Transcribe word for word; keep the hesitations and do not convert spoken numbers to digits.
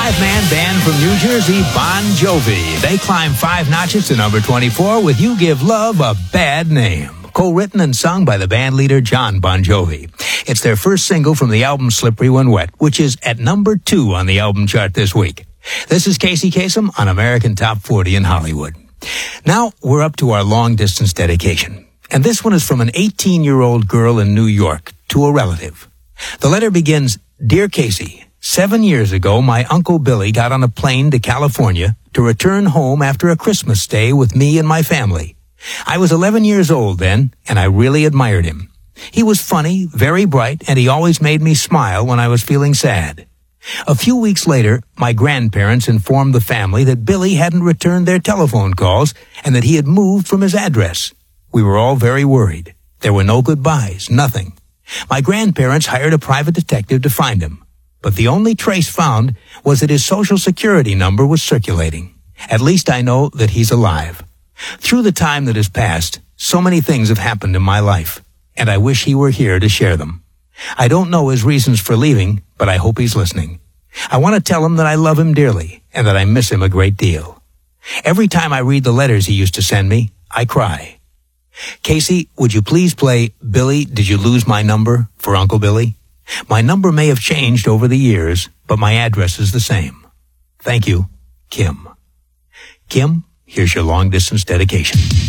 five-man band from New Jersey, Bon Jovi. They climb five notches to number twenty-four with You Give Love a Bad Name. Co-written and sung by the band leader John Bon Jovi. It's their first single from the album Slippery When Wet, which is at number two on the album chart this week. This is Casey Kasem on American Top forty in Hollywood. Now we're up to our long-distance dedication. And this one is from an eighteen-year-old girl in New York to a relative. The letter begins, Dear Casey, seven years ago, my Uncle Billy got on a plane to California to return home after a Christmas stay with me and my family. I was eleven years old then, and I really admired him. He was funny, very bright, and he always made me smile when I was feeling sad. A few weeks later, my grandparents informed the family that Billy hadn't returned their telephone calls and that he had moved from his address. We were all very worried. There were no goodbyes, nothing. My grandparents hired a private detective to find him. But the only trace found was that his social security number was circulating. At least I know that he's alive. Through the time that has passed, so many things have happened in my life, and I wish he were here to share them. I don't know his reasons for leaving, but I hope he's listening. I want to tell him that I love him dearly and that I miss him a great deal. Every time I read the letters he used to send me, I cry. Casey, would you please play Billy, Did You Lose My Number for Uncle Billy? My number may have changed over the years, but my address is the same. Thank you, Kim. Kim, here's your long-distance dedication.